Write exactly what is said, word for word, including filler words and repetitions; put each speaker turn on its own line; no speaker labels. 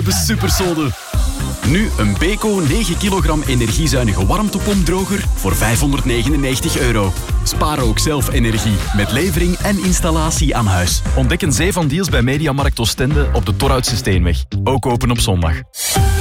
De supersode. Nu een Beko negen kilogram energiezuinige warmtepompdroger voor vijfhonderdnegenennegentig euro. Spaar ook zelf energie met levering en installatie aan huis.
Ontdek een zee van deals bij Mediamarkt Oostende op de Torhoutse Steenweg. Ook open op zondag.